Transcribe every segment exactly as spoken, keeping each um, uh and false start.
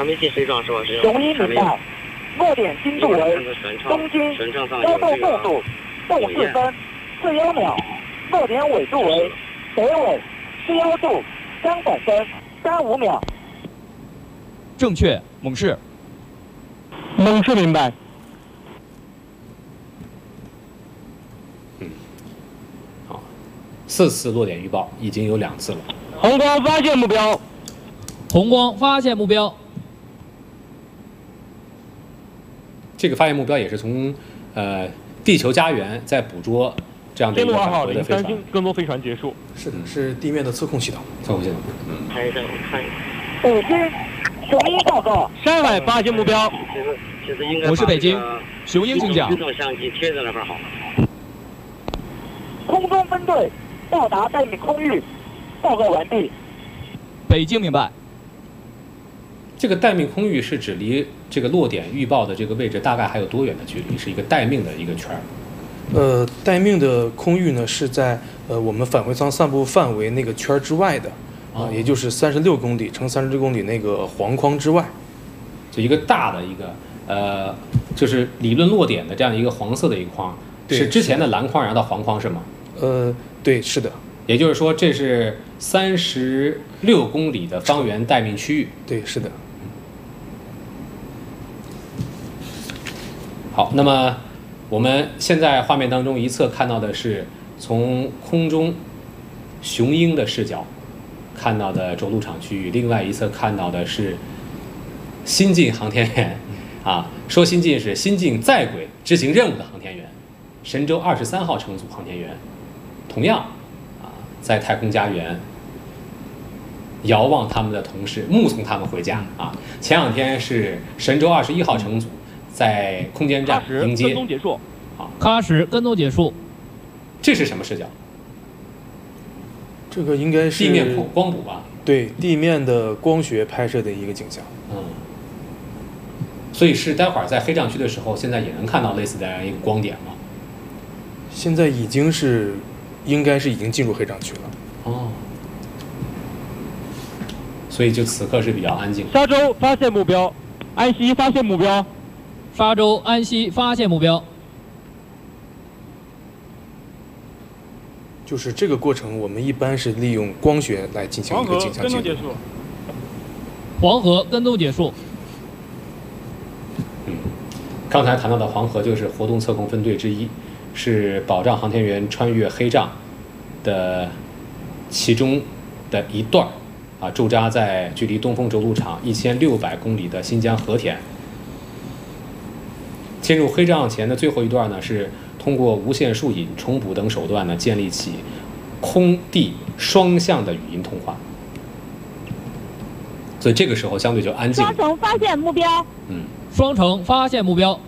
还没进飞撞是吧？是雄鹰明白，落点精度为东经高度速度负四分四幺秒，落点纬度为北纬七幺度相反分加五秒。 正确，猛士。 猛士明白。 嗯，好，四次落点预报已经有两次了。 红光发现目标。 红光发现目标。 这个发现目标也是从呃地球家园在捕捉这样的一个返回的飞船。 更多飞船结束。 是的，是地面的测控系统。 测控系统。嗯。 拍一下，我看一下。 北京雄鹰报告，山海发现目标。 其实其实应该。 我是北京雄鹰军长。 移动相机贴在那边好。 空中分队到达待命空域，报告完毕。 北京明白。 这个待命空域是指离这个落点预报的这个位置大概还有多远的距离？是一个待命的一个圈儿。 呃，待命的空域呢是在呃我们返回舱散布范围那个圈儿之外的，啊、呃，也就是三十六公里乘三十六公里那个黄框之外， 就一个大的一个呃，就是理论落点的这样一个黄色的一个框，是之前的蓝框，然后到黄框是吗？ 呃，对，是的。 也就是说，这是三十六公里的方圆待命区域。 对，是的。 好，那么我们现在画面当中一侧看到的是从空中雄鹰的视角看到的着陆场区域，另外一侧看到的是新晋航天员啊，说新晋是新晋在轨执行任务的航天员，神舟二十三号乘组航天员，同样啊在太空家园遥望他们的同时，目送他们回家啊。前两天是神舟二十一号乘组在空间站迎接。 跟踪结束。 好， 喀什跟踪结束。 这是什么视角？ 这个应该是地面光谱吧？ 对，地面的光学拍摄的一个景象。 嗯。所以是待会儿在飞上去的时候，现在也能看到类似这样一个光点吗？ 现在已经是，应该是已经进入黑障区了。 哦。所以就此刻是比较安静。 沙洲发现目标，安西发现目标。 沙洲安西发现目标。 就是这个过程，我们一般是利用光学来进行一个景象记录。 黄河跟踪结束。 嗯，刚才谈到的黄河就是活动测控分队之一，是保障航天员穿越黑障的其中的一段啊，驻扎在距离东风着陆场一千六百公里的新疆和田。进入黑障前的最后一段呢，是通过无线束引、重补等手段呢，建立起空地双向的语音通话。所以这个时候相对就安静。 双城发现目标。 嗯， 双城发现目标。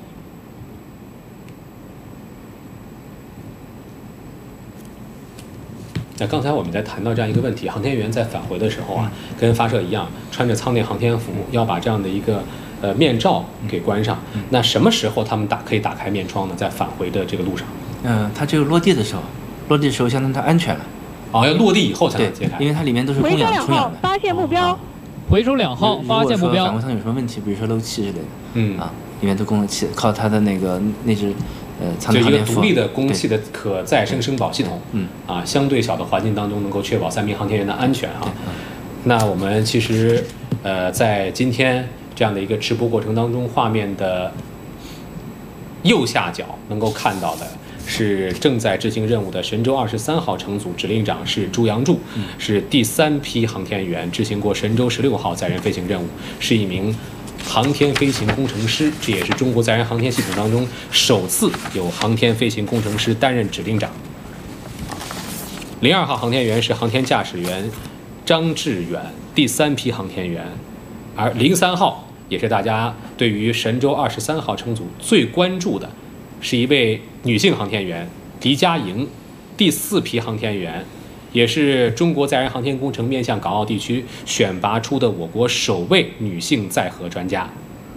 那刚才我们在谈到这样一个问题，航天员在返回的时候啊，跟发射一样，穿着舱内航天服，要把这样的一个呃面罩给关上。那什么时候他们打可以打开面窗呢？在返回的这个路上。 嗯，它只有落地的时候，落地的时候相当于它安全了。 哦，要落地以后才能揭开。 因为它里面都是供氧充氧的。 发现目标。 回收两号发现目标。 返回舱有什么问题，比如说漏气之类的， 嗯啊，里面都供了气，靠它的那个那只呃舱内就航天服。 一个独立的供气的可再生生保系统。 嗯啊，相对小的环境当中能够确保三名航天员的安全啊。那我们其实呃在今天这样的一个直播过程当中，画面的右下角能够看到的是正在执行任务的神舟二十三号乘组指令长是朱杨柱，是第三批航天员，执行过神舟十六号载人飞行任务，是一名航天飞行工程师，这也是中国载人航天系统当中首次有航天飞行工程师担任指令长。零二号航天员是航天驾驶员张志远，第三批航天员，而零三号也是大家对于神舟二十三号乘组最关注的，是一位女性航天员黎佳莹，第四批航天员，也是中国载人航天工程面向港澳地区选拔出的我国首位女性载荷专家。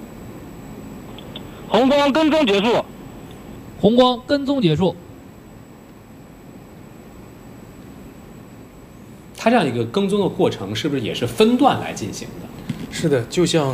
红光跟踪结束。 红光跟踪结束。 它这样一个跟踪的过程，是不是也是分段来进行的？ 是的，就像